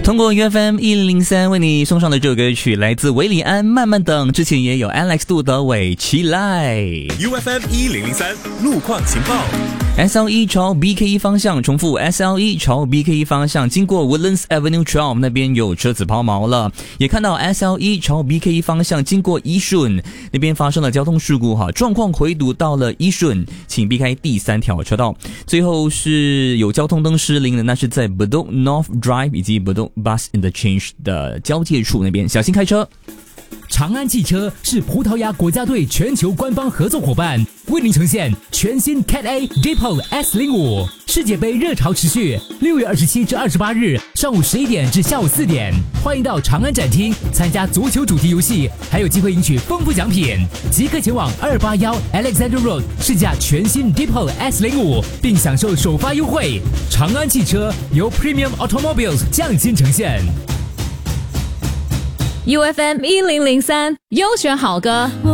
通过 UFM 1003为你送上的这首歌曲来自韦礼安，慢慢等。之前也有 Alex 杜德伟起来。 UFM 1003路况情报。 SL1 朝 BK1 方向，重复 SL1 朝 BK1 方向，经过 Woodlands Avenue 12那边有车子抛锚了。也看到 SL1 朝 BK1 方向，经过伊顺那边发生了交通事故状况回堵到了伊顺，请避开第3条车道。最后是有交通灯失灵的，那是在 Bedok North Drive 以及 Bedok Bus Interchange 的交界处那边，小心开车。 长安汽车是葡萄牙国家队全球官方合作伙伴，为您呈现全新 Cat A Depot S05。世界杯热潮持续，6月27至28日上午11点至下午4点，欢迎到长安展厅参加足球主题游戏，还有机会赢取丰富奖品。即刻前往281 Alexander Road 试驾全新 Depot S05，并享受首发优惠。长安汽车由 Premium Automobiles 匠心呈现。 UFM 1003优选好歌。